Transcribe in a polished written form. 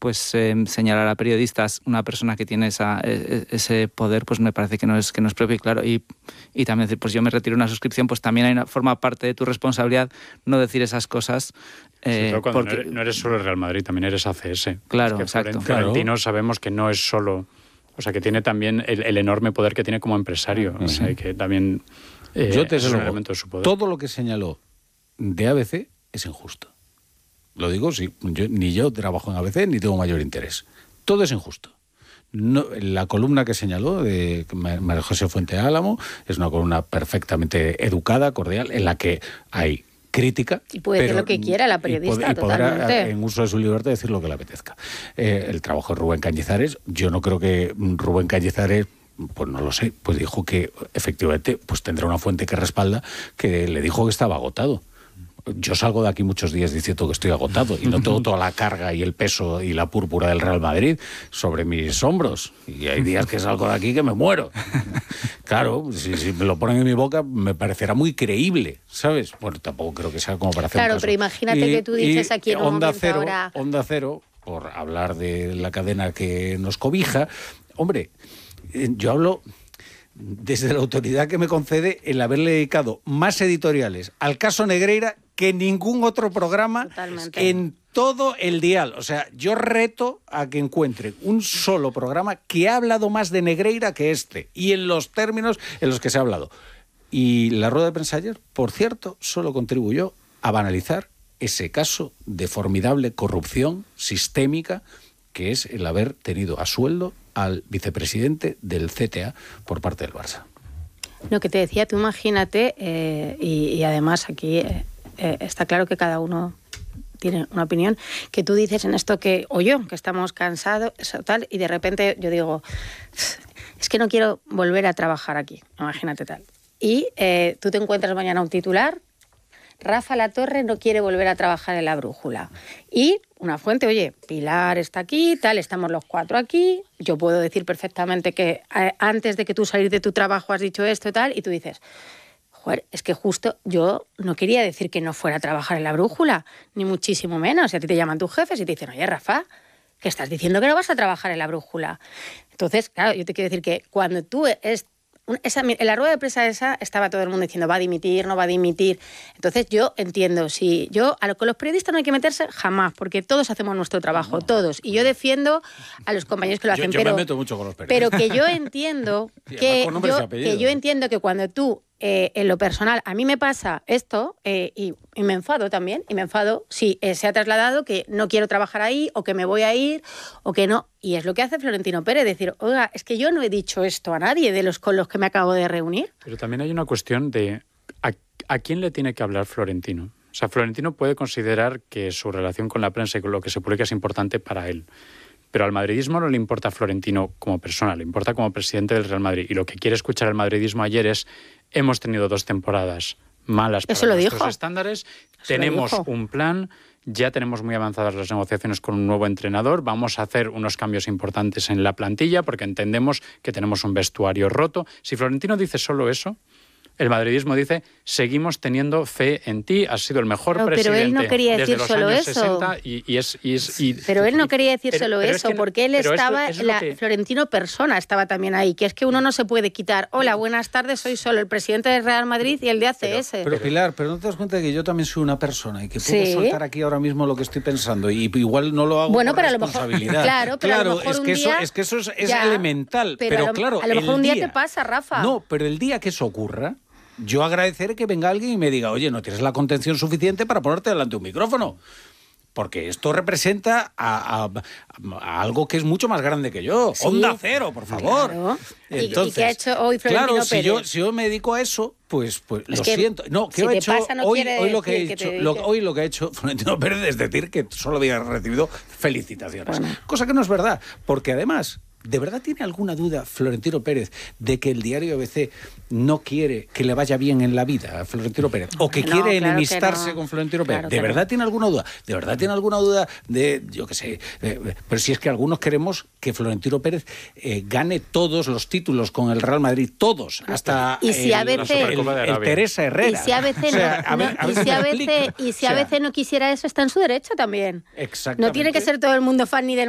pues señalar a periodistas, una persona que tiene ese poder, pues me parece que no es propio, y claro, y también decir, pues yo me retiro una suscripción, pues también forma parte de tu responsabilidad no decir esas cosas. Cuando porque no eres solo el Real Madrid, también eres ACS. Claro, es que exacto. Florentino sabemos que no es solo... O sea, que tiene también el enorme poder que tiene como empresario. O sea, que también yo te es un elemento de su poder. Todo lo que señaló de ABC es injusto. Lo digo, sí, ni yo trabajo en ABC ni tengo mayor interés. Todo es injusto. No, la columna que señaló de María José Fuente Álamo es una columna perfectamente educada, cordial, en la que hay crítica. Y puede decir lo que quiera la periodista, totalmente. Podrá, en uso de su libertad, decir lo que le apetezca. El trabajo de Rubén Cañizares, yo no creo que Rubén Cañizares, pues no lo sé, pues dijo que efectivamente pues tendrá una fuente que respalda que le dijo que estaba agotado. Yo salgo de aquí muchos días diciendo que estoy agotado y no tengo toda la carga y el peso y la púrpura del Real Madrid sobre mis hombros. Y hay días que salgo de aquí que me muero. Claro, si me lo ponen en mi boca me parecerá muy creíble, ¿sabes? Bueno, tampoco creo que sea como para hacer un caso. Pero imagínate que tú dices aquí en un Onda momento Cero, ahora... Onda Cero, por hablar de la cadena que nos cobija, hombre, yo hablo... desde la autoridad que me concede el haberle dedicado más editoriales al caso Negreira que ningún otro programa. Totalmente. En todo el dial. O sea, yo reto a que encuentre un solo programa que ha hablado más de Negreira que este, y en los términos en los que se ha hablado. Y la rueda de prensa ayer, por cierto, solo contribuyó a banalizar ese caso de formidable corrupción sistémica que es el haber tenido a sueldo al vicepresidente del CTA por parte del Barça. Lo que te decía, tú imagínate, y además aquí está claro que cada uno tiene una opinión, que tú dices en esto que, o yo, que estamos cansados, eso, tal, y de repente yo digo, es que no quiero volver a trabajar aquí, imagínate tal. Y tú te encuentras mañana un titular, Rafa Latorre no quiere volver a trabajar en La Brújula. Y una fuente, oye, Pilar está aquí, tal, estamos los cuatro aquí, yo puedo decir perfectamente que antes de que tú salir de tu trabajo has dicho esto y tal, y tú dices, joder, es que justo yo no quería decir que no fuera a trabajar en La Brújula, ni muchísimo menos. Y a ti te llaman tus jefes y te dicen, oye, Rafa, que estás diciendo que no vas a trabajar en La Brújula. Entonces, claro, yo te quiero decir que cuando tú en la rueda de prensa esa estaba todo el mundo diciendo va a dimitir, no va a dimitir. Entonces yo entiendo, con los periodistas no hay que meterse jamás, porque todos hacemos nuestro trabajo, todos. Y yo defiendo a los compañeros que lo hacen. Yo me meto mucho con los periodistas. Pero que yo entiendo que cuando tú, en lo personal, a mí me pasa esto y me enfado también, si se ha trasladado que no quiero trabajar ahí o que me voy a ir o que no. Y es lo que hace Florentino Pérez, decir, oiga, es que yo no he dicho esto a nadie de los con los que me acabo de reunir. Pero también hay una cuestión de a quién le tiene que hablar Florentino. O sea, Florentino puede considerar que su relación con la prensa y con lo que se publica es importante para él. Pero al madridismo no le importa a Florentino como persona, le importa como presidente del Real Madrid. Y lo que quiere escuchar el madridismo ayer es, hemos tenido 2 temporadas malas para nuestros estándares, tenemos un plan, ya tenemos muy avanzadas las negociaciones con un nuevo entrenador, vamos a hacer unos cambios importantes en la plantilla porque entendemos que tenemos un vestuario roto. Si Florentino dice solo eso, el madridismo dice, seguimos teniendo fe en ti, has sido el mejor presidente pero él no quería desde decir los solo años eso. 60 pero él no quería decir solo eso, porque él estaba, que... Florentino persona estaba también ahí, que es que uno no se puede quitar, hola, buenas tardes, soy solo el presidente del Real Madrid y el de ACS. Pero Pilar, pero no te das cuenta de que yo también soy una persona y que puedo soltar aquí ahora mismo lo que estoy pensando y igual no lo hago por responsabilidad. Claro, pero a lo mejor es que eso es elemental, pero claro, a lo mejor un día te pasa, Rafa. No, pero el día que eso ocurra, yo agradeceré que venga alguien y me diga, oye, no tienes la contención suficiente para ponerte delante de un micrófono. Porque esto representa a algo que es mucho más grande que yo. Sí. Onda Cero, por favor. Claro. Entonces, ¿Y qué ha hecho hoy Florentino Pérez? Claro, si yo me dedico a eso, pues lo siento. No, ¿qué si he hecho? Pasa, no hoy lo que he hecho te Florentino Pérez es decir que solo había recibido felicitaciones. Bueno. Cosa que no es verdad, porque además... ¿De verdad tiene alguna duda Florentino Pérez de que el diario ABC no quiere que le vaya bien en la vida a Florentino Pérez? ¿O que quiere enemistarse con Florentino Pérez? ¿De verdad tiene alguna duda? ¿De verdad tiene alguna duda de, yo qué sé? Pero si es que algunos queremos que Florentino Pérez gane todos los títulos con el Real Madrid, todos, hasta el Teresa Herrera. Y si ABC no quisiera eso, está en su derecho también. Exactamente. No tiene que ser todo el mundo fan ni del